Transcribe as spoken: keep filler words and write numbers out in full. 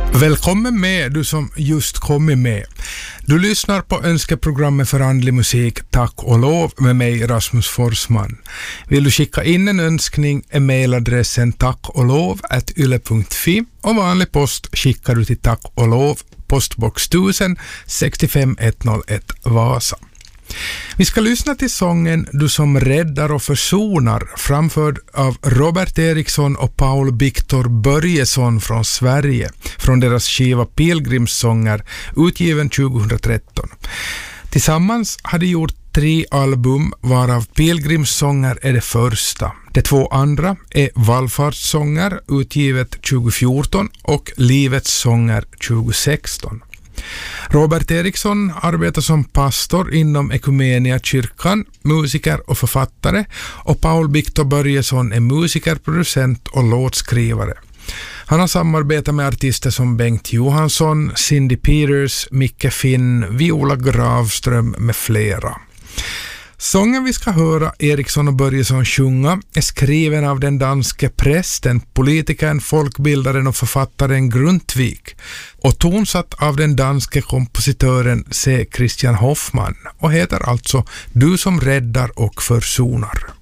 Välkommen med, du som just kommit med. Du lyssnar på önskeprogrammet för andlig musik Tack och lov med mig Rasmus Forsman. Vill du skicka in en önskning är mailadressen tackolov at yle punkt fi och vanlig post skickar du till Tack och lov, postbox tusen sextiofem etthundraett Vasa. Vi ska lyssna till sången Du som räddar och försonar, framförd av Robert Eriksson och Paul Victor Börjesson från Sverige, från deras skiva Pilgrimssånger, utgiven tjugohundratretton. Tillsammans hade gjort tre album, varav Pilgrimssånger är det första. De två andra är Vallfartssånger, utgivet tjugofjorton, och Livets sånger tjugosexton. Robert Eriksson arbetar som pastor inom Ekumenia kyrkan, musiker och författare, och Paul Victor Börjesson är musiker, producent och låtskrivare. Han har samarbetat med artister som Bengt Johansson, Cindy Peters, Micke Finn, Viola Gravström med flera. Sången vi ska höra Eriksson och Börjesson sjunga är skriven av den danske prästen, politikern, folkbildaren och författaren Grundtvig och tonsatt av den danske kompositören C. Christian Hoffman och heter alltså Du som räddar och försonar.